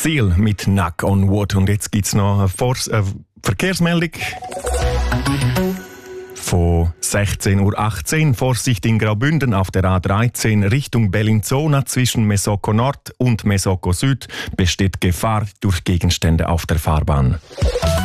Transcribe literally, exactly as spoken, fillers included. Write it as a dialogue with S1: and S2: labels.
S1: Seal mit Knock on Wood. Und jetzt gibt es noch eine Vor- äh, Verkehrsmeldung. Von sechzehn Uhr achtzehn Vorsicht in Graubünden auf der A dreizehn Richtung Bellinzona zwischen Mesocco Nord und Mesocco Süd besteht Gefahr durch Gegenstände auf der Fahrbahn.